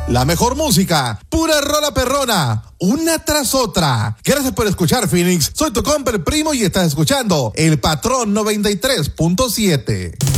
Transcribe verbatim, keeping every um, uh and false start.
La mejor música, pura rola perrona, una tras otra. Gracias por escuchar, Phoenix. Soy tu compa el primo y estás escuchando El Patrón noventa y tres punto siete.